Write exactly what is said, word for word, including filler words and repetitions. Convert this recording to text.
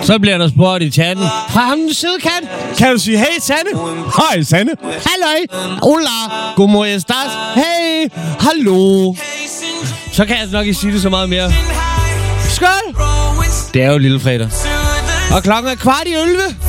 Så bliver der spurgt i chatten. Fra ham den søde kat. Kan du sige, hey Sanne? Hej Sanne. Halløj. Hola. Como estas? Hey. Hallo. Så kan jeg nok ikke sige det så meget mere. Skål. Det er jo lille fredag. Og klokken er kvart i elleve.